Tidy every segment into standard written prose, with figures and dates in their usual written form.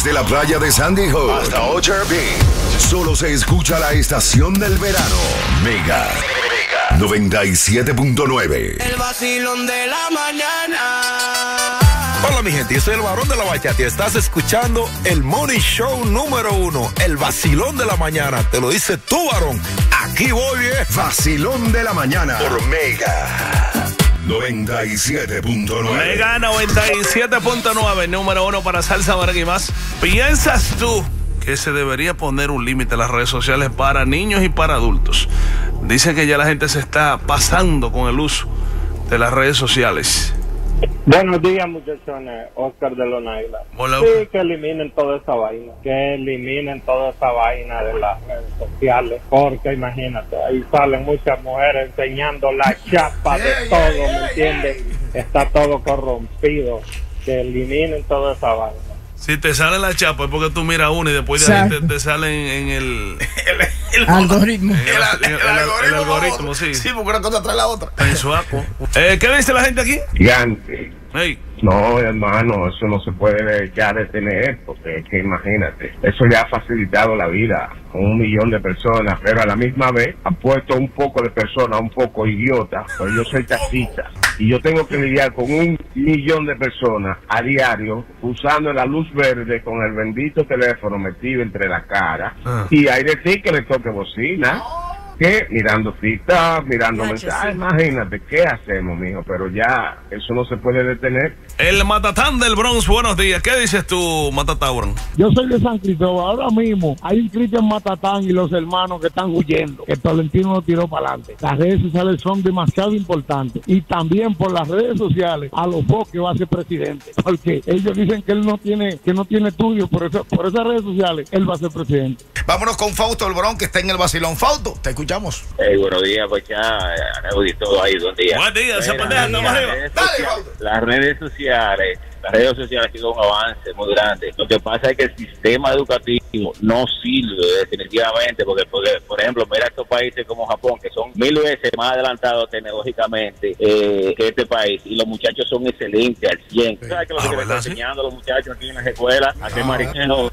Desde la playa de Sandy Hook hasta Orchard Beach, solo se escucha la estación del verano. Mega 97.9. El vacilón de la mañana. Hola mi gente, yo soy el varón de la bachata y estás escuchando el Morning Show número 1, el vacilón de la mañana. Te lo dice tú, varón. Aquí voy, Vacilón de la mañana por Mega 97.9. Mega 97.9, número 1 para salsa, merengue y más. ¿Piensas tú que se debería poner un límite a las redes sociales para niños y para adultos? Dicen que ya la gente se está pasando con el uso de las redes sociales. Buenos días, muchachones. Oscar de Lonaila. Hola. Sí, que eliminen toda esa vaina. Que eliminen toda esa vaina de las redes sociales. Porque imagínate, ahí salen muchas mujeres enseñando la chapa de todo, ¿me entiendes? Está todo corrompido. Que eliminen toda esa vaina. Si te sale la chapa es porque tú miras uno y después de ahí te salen en el algoritmo. El algoritmo, sí. Sí, porque una cosa trae la otra. En su apo. ¿Qué dice la gente aquí? Gigante. Hey. No, hermano, eso no se puede ya detener, porque es que imagínate, eso ya ha facilitado la vida a 1 millón de personas, pero a la misma vez ha puesto un poco de personas un poco idiotas, pues yo soy taxista y yo tengo que lidiar con 1 millón de personas a diario usando la luz verde con el bendito teléfono metido entre la cara y hay de ti que le toque bocina. ¿Qué? Mirando citas, mirando mensajes, imagínate, ¿qué hacemos, mijo? Pero ya, eso no se puede detener. El Matatán del Bronx, buenos días. ¿Qué dices tú, Matatán? Yo soy de San Cristóbal, ahora mismo hay un Cristian Matatán y los hermanos que están huyendo, que Tolentino lo tiró para adelante. Las redes sociales son demasiado importantes y también por las redes sociales a los que va a ser presidente, porque ellos dicen que él no tiene estudio, por esas redes sociales él va a ser presidente. Vámonos con Fausto del Bronx, que está en el vacilón. Fausto, te escuchamos. Buenos días, pues ya, todo ahí, buen día. Buen día, esa pendeja está más arriba. Las redes sociales han sido un avance muy grande. Lo que pasa es que el sistema educativo no sirve definitivamente, porque por ejemplo, mira estos países como Japón, que son 1000 veces más adelantados tecnológicamente que este país, y los muchachos son excelentes al 100. ¿Sabes qué es lo que le están enseñando a los muchachos aquí en las escuelas? A qué marineros.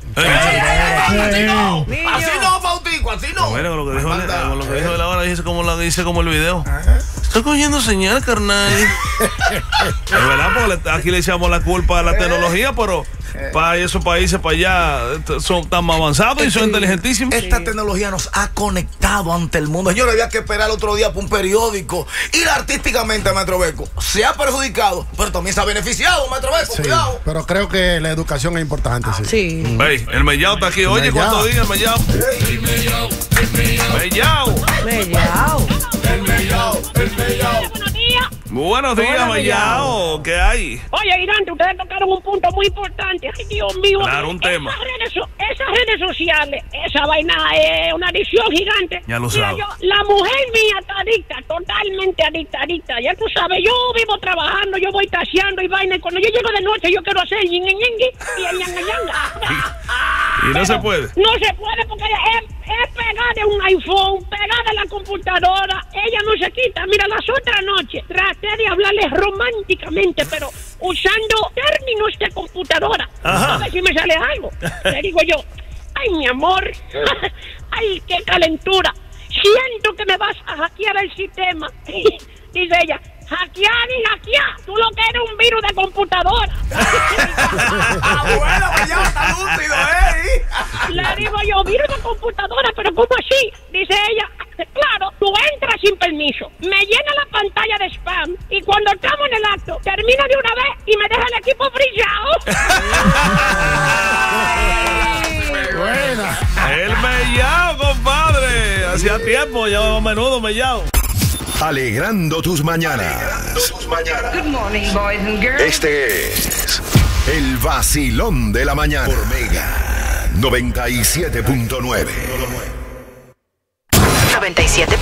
Así no, Fautico, así no. Bueno, lo que dijo de la hora dice como el video. Estoy cogiendo señal, carnal. Es verdad, porque aquí le echamos la culpa a la tecnología, pero para esos países para allá son tan más avanzados y son inteligentísimos. Esta tecnología nos ha conectado ante el mundo. Yo no había que esperar el otro día por un periódico. Ir artísticamente, Maestro Beco, se ha perjudicado, pero también se ha beneficiado, Maestro Beco, sí, cuidado. Pero creo que la educación es importante, sí. Sí. Hey, el Mellao está aquí. Oye, ¿cuántos días el Mellao? Buenos días, Mellao. ¿Qué hay? Oye, Gigante, ustedes tocaron un punto muy importante. Ay, Dios mío. Claro, un tema. Esas redes sociales, esa vaina es una adicción gigante. Ya lo sabes. La mujer mía está adicta, totalmente adicta. Ya tú sabes, yo vivo trabajando, yo voy taseando y vaina. Y cuando yo llego de noche, yo quiero hacer y no se puede. No se puede porque es pegada de un iPhone, pegada de la computadora. Ella no se quita. Mira, las otras noches traté de hablarle románticamente, pero usando términos de computadora. A ver si me sale algo. Le digo yo, ay, mi amor, ay, qué calentura. Siento que me vas a hackear el sistema. Dice ella, hackear. Tú lo que eres un virus de computadora. Abuela, ya está lúcido, Le digo yo, virus de computadora, pero ¿cómo así? Dice ella, claro, tú entras sin permiso, me llena la pantalla de spam y cuando estamos en el acto, termina de una vez y me deja el equipo brillado. Buena. El Mellao, compadre. Hacía tiempo, ya a menudo Mellao. Alegrando tus mañanas. Good morning, boys and girls. Este es el vacilón de la mañana por Mega 97.9. 97.